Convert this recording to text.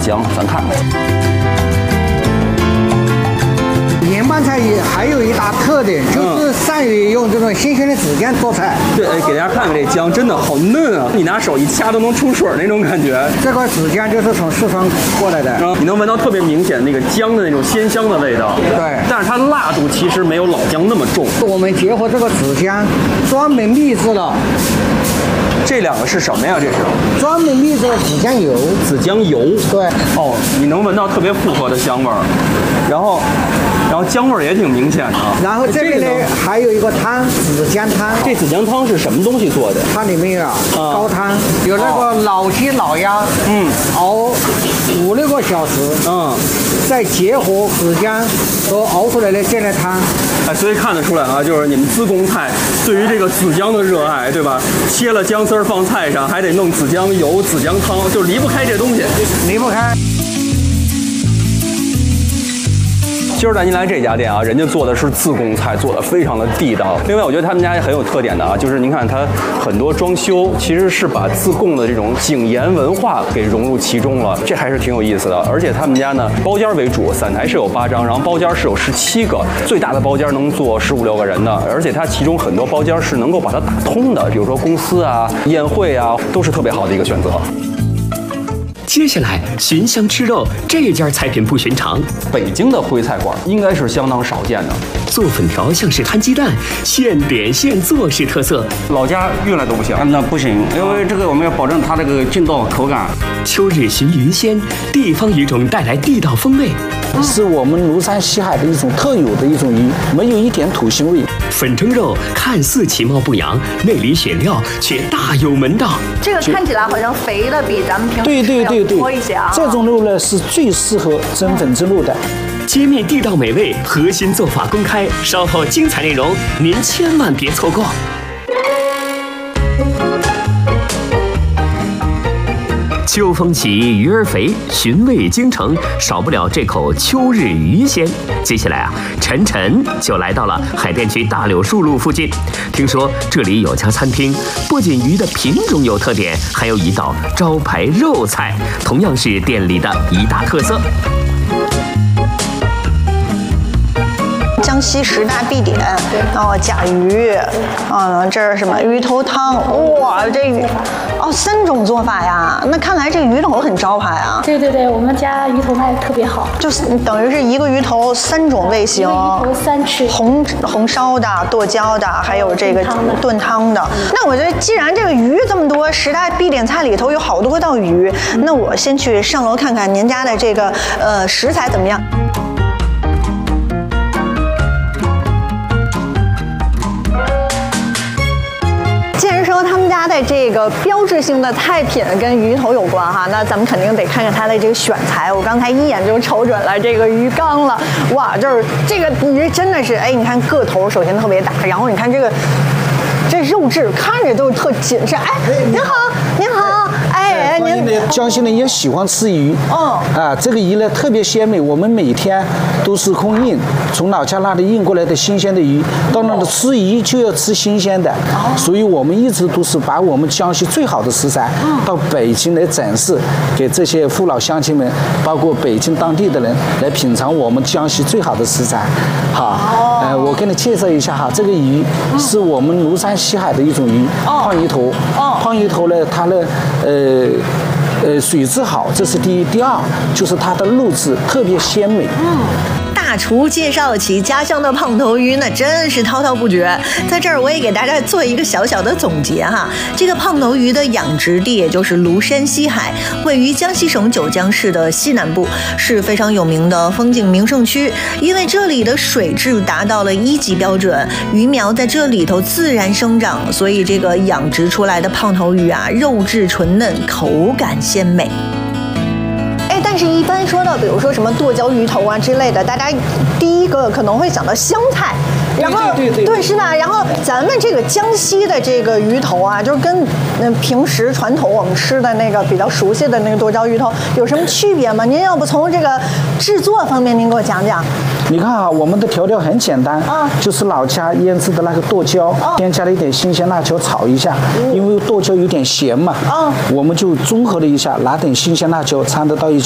姜，咱看看。 盐拌菜还有一大特点，就是善于用这种新鲜的子姜做菜。 对，给大家看看这姜，真的好嫩啊！你拿手一掐都能出水那种感觉。 这块子姜就是从四川过来的， 你能闻到特别明显那个姜的那种鲜香的味道。 对， 但是它辣度其实没有老姜那么重。 我们结合这个子姜，专门秘制了。 这两个是什么呀？这是专门秘制的子姜油。 子姜油。 对。 哦，你能闻到特别复合的香味儿，然后姜味儿也挺明显的。 然后这边呢还有一个汤，子姜汤。 这子姜汤是什么东西做的？ 它里面有高汤，有那个老鸡老鸭，熬5-6个小时，再结合子姜都熬出来的这样的汤。 哎，所以看得出来啊，就是你们资工菜对于这个子姜的热爱，对吧？切了姜丝儿放菜上，还得弄子姜油、子姜汤，就离不开这东西， 离不开。 今儿带您来这家店啊，人家做的是自贡菜，做的非常的地道。另外，我觉得他们家也很有特点的啊，就是您看它很多装修其实是把自贡的这种井盐文化给融入其中了，这还是挺有意思的。而且他们家呢，包间为主，散台是有8张，然后包间是有17个，最大的包间能坐15-16个人的，而且它其中很多包间是能够把它打通的，比如说公司啊、宴会啊，都是特别好的一个选择。 接下来寻香吃肉，这家菜品不寻常。 北京的徽菜馆应该是相当少见的， 做粉条像是摊鸡蛋，现点现做是特色。 老家原来都不行，那不行，因为这个我们要保证它这个劲道口感。 秋日寻鱼鲜，地方鱼种带来地道风味， 是我们庐山西海的一种特有的一种鱼，没有一点土腥味。 粉蒸肉看似其貌不扬，内里选料却大有门道。 这个看起来好像肥的比咱们平时要多一些啊。 这种肉呢是最适合蒸粉蒸肉的。 揭秘地道美味，核心做法公开，稍后精彩内容您千万别错过。秋风起，鱼儿肥，寻味京城少不了这口秋日鱼鲜。接下来啊，晨晨就来到了海淀区大柳树路附近。听说这里有家餐厅，不仅鱼的品种有特点，还有一道招牌肉菜，同样是店里的一大特色。 江西10大必点，然后甲鱼，这是什么鱼头汤？哇，这鱼，3种做法呀。那看来这鱼头很招牌啊。 对对对，我们家鱼头卖的特别好， 就是等于是一个鱼头3种味型， 一个鱼头3吃， 红烧的、剁椒的，还有这个炖汤的。那我觉得既然这个鱼这么多，10大必点菜里头有好多道鱼，那我先去上楼看看您家的这个食材怎么样。它的这个标志性的菜品跟鱼头有关哈，那咱们肯定得看看它的这个选材。我刚才一眼就瞅准了这个鱼缸了，哇，就是这个鱼真的是，哎，你看个头首先特别大，然后你看这肉质看着都特紧实。哎，您好，您好，哎，您江西人也喜欢吃鱼，这个鱼呢特别鲜美，我们每天都是空运，从老家那里运过来的新鲜的鱼，到那里吃鱼就要吃新鲜的，所以我们一直都是把我们江西最好的食材到北京来展示，给这些父老乡亲们，包括北京当地的人来品尝我们江西最好的食材。好，我给你介绍一下哈，这个鱼是我们庐山西海的一种鱼，胖鱼头。胖鱼头呢，它呢，水质好，这是第一。第二就是它的肉质特别鲜美。 大厨介绍起家乡的胖头鱼，那真是滔滔不绝。在这儿我也给大家做一个小小的总结哈。这个胖头鱼的养殖地也就是庐山西海，位于江西省九江市的西南部，是非常有名的风景名胜区。因为这里的水质达到了1级标准，鱼苗在这里头自然生长，所以这个养殖出来的胖头鱼啊，肉质纯嫩，口感鲜美。但是，一般说到，比如说什么剁椒鱼头啊之类的，大家第一个可能会想到湘菜，然后对是吧？然后咱们这个江西的这个鱼头啊，就是跟平时传统我们吃的那个比较熟悉的那个剁椒鱼头有什么区别吗？您要不从这个制作方面您给我讲讲？ 你看啊，我们的调料很简单，就是老家腌制的那个剁椒，添加了一点新鲜辣椒炒一下，因为剁椒有点咸嘛，我们就综合了一下，拿点新鲜辣椒掺得到一起。